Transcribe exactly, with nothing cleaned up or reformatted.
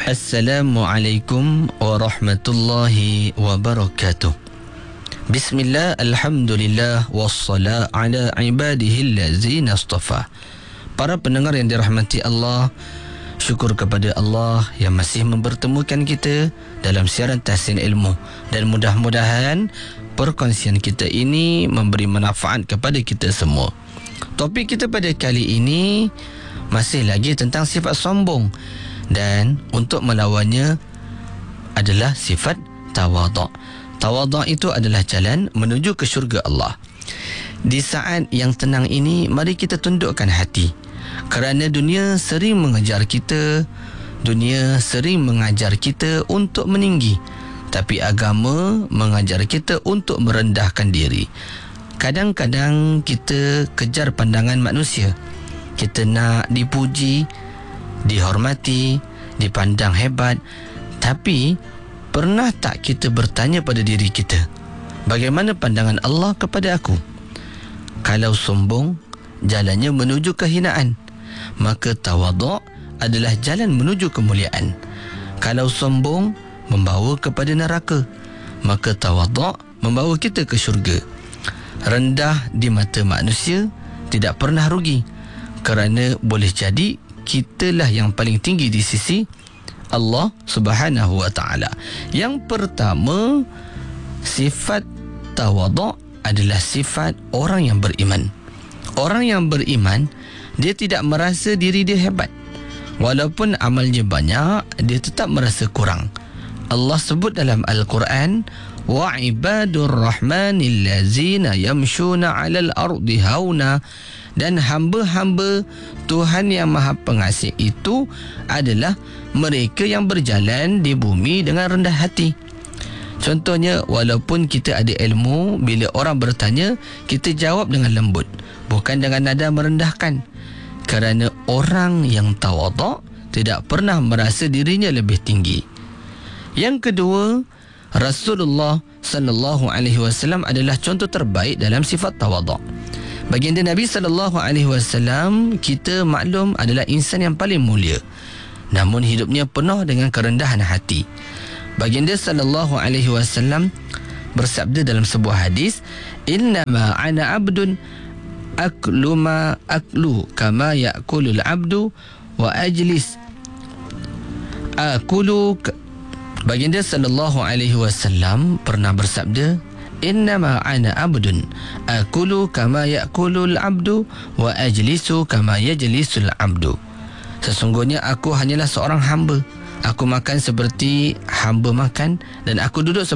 Assalamualaikum warahmatullahi wabarakatuh. Bismillah, alhamdulillah, wassalam ala ibadihi allazina astafa. Para pendengar yang dirahmati Allah, syukur kepada Allah yang masih mempertemukan kita dalam siaran Tahsin Ilmu, dan mudah-mudahan perkongsian kita ini memberi manfaat kepada kita semua. Topik kita pada kali ini masih lagi tentang sifat sombong, dan untuk melawannya adalah sifat tawaduk. Tawaduk itu adalah jalan menuju ke syurga Allah. Di saat yang tenang ini, mari kita tundukkan hati, kerana dunia sering mengejar kita, dunia sering mengajar kita untuk meninggi, tapi agama mengajar kita untuk merendahkan diri. Kadang-kadang kita kejar pandangan manusia. Kita nak dipuji, dihormati, dipandang hebat. Tapi pernah tak kita bertanya pada diri kita, bagaimana pandangan Allah kepada aku? Kalau sombong, jalannya menuju kehinaan, maka tawaduk adalah jalan menuju kemuliaan. Kalau sombong membawa kepada neraka, maka tawaduk membawa kita ke syurga. Rendah di mata manusia tidak pernah rugi, kerana boleh jadi kitalah yang paling tinggi di sisi Allah Subhanahu wa taala. Yang pertama, sifat tawaduk adalah sifat orang yang beriman. Orang yang beriman, dia tidak merasa diri dia hebat. Walaupun amalnya banyak, dia tetap merasa kurang. Allah sebut dalam Al-Quran, wa ibadur rahmanil lazina yamshuna 'alal ardi hauna, dan hamba-hamba Tuhan yang Maha Pengasih itu adalah mereka yang berjalan di bumi dengan rendah hati. Contohnya, walaupun kita ada ilmu, bila orang bertanya, kita jawab dengan lembut, bukan dengan nada merendahkan. Kerana orang yang tawaduk tidak pernah merasa dirinya lebih tinggi. Yang kedua, Rasulullah sallallahu alaihi wasallam adalah contoh terbaik dalam sifat tawaduk. Baginda Nabi sallallahu alaihi wasallam, kita maklum, adalah insan yang paling mulia, namun hidupnya penuh dengan kerendahan hati. Baginda sallallahu alaihi wasallam bersabda dalam sebuah hadis, innama ana abdun aklu ma aklu kama ya'kulul abdu wa ajlis akulu. Baginda sallallahu alaihi wasallam pernah bersabda, innama ana abdun akulu kama ya'kulul abdu wa ajlisu kama yajlisul abdu. Sesungguhnya aku hanyalah seorang hamba. Aku makan seperti hamba makan, dan aku duduk seperti